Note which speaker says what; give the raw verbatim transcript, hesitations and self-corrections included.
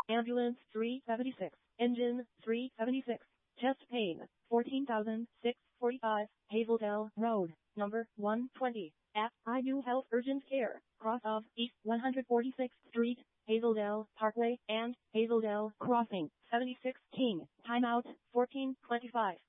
Speaker 1: Ambulance three seventy-six. Engine three seventy-six. Chest pain fourteen thousand six hundred forty-five. Hazeldale Road, number one twenty. At I U Health Urgent Care, cross of East one hundred forty-sixth Street, Hazeldale Parkway, and Hazeldale Crossing, seventy-six King. Timeout fourteen twenty-five.